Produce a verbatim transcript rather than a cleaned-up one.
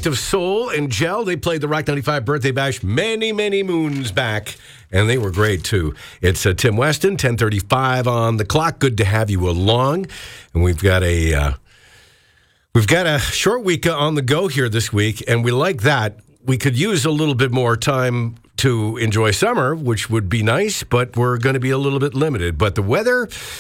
Collective Soul and Gel. They played the Rock ninety-five Birthday Bash many, many moons back, and they were great, too. It's uh, Tim Weston, ten thirty-five on the clock. Good to have you along. And we've got a uh, we've got a short week on the go here this week, and we like that. We could use a little bit more time to enjoy summer, which would be nice, but we're going to be a little bit limited. But the weather